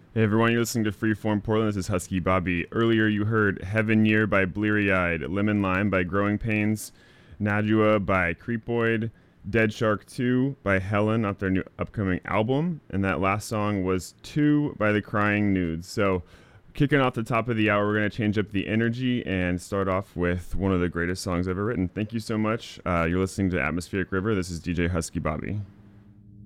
Hey everyone, you're listening to Freeform Portland. This is Husky Bobby. Earlier you heard Heaven Year by Bleary Eyed, Lemon Lime by Growing Pains, Najua by Creepoid, Dead Shark 2 by Helen off their new upcoming album, and that last song was 2 by The Crying Nudes. So, kicking off the top of the hour, we're going to change up the energy and start off with one of the greatest songs ever written. Thank you so much. You're listening to Atmospheric River. This is DJ Husky Bobby.